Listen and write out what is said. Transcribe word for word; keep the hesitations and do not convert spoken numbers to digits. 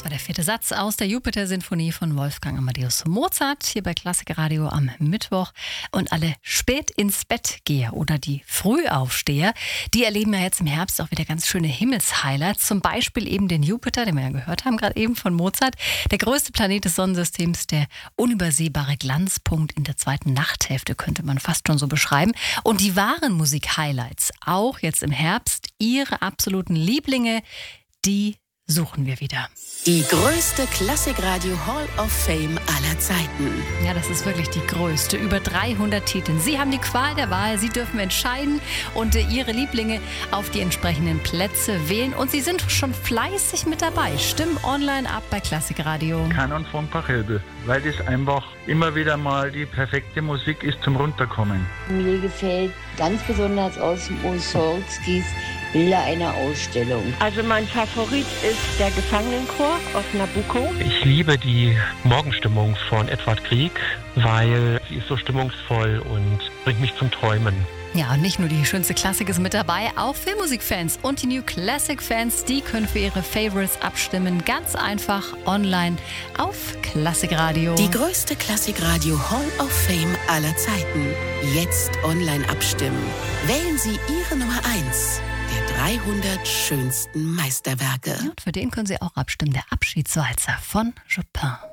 Das war der vierte Satz aus der Jupiter-Sinfonie von Wolfgang Amadeus Mozart, hier bei Klassik Radio am Mittwoch. Und alle spät ins Bett Geher oder die Frühaufsteher, die erleben ja jetzt im Herbst auch wieder ganz schöne Himmelshighlights. Zum Beispiel eben den Jupiter, den wir ja gehört haben, gerade eben von Mozart. Der größte Planet des Sonnensystems, der unübersehbare Glanzpunkt in der zweiten Nachthälfte, könnte man fast schon so beschreiben. Und die wahren Musik-Highlights, auch jetzt im Herbst, ihre absoluten Lieblinge, die suchen wir wieder. Die größte Klassikradio Hall of Fame aller Zeiten. Ja, das ist wirklich die größte. Über dreihundert Titel. Sie haben die Qual der Wahl. Sie dürfen entscheiden und äh, Ihre Lieblinge auf die entsprechenden Plätze wählen. Und Sie sind schon fleißig mit dabei. Stimmen online ab bei Klassikradio. Kanon von Pachelbel, weil das einfach immer wieder mal die perfekte Musik ist zum Runterkommen. Mir gefällt ganz besonders aus Mussorgskis Bilder einer Ausstellung. Also mein Favorit ist der Gefangenenchor aus Nabucco. Ich liebe die Morgenstimmung von Edvard Grieg, weil sie ist so stimmungsvoll und bringt mich zum Träumen. Ja, und nicht nur die schönste Klassik ist mit dabei, auch Filmmusikfans und die New Classic-Fans, die können für ihre Favorites abstimmen. Ganz einfach online auf Klassikradio. Die größte Klassikradio Hall of Fame aller Zeiten. Jetzt online abstimmen. Wählen Sie Ihre Nummer eins der dreihundert schönsten Meisterwerke. Ja, und für den können Sie auch abstimmen. Der Abschiedswalzer von Chopin.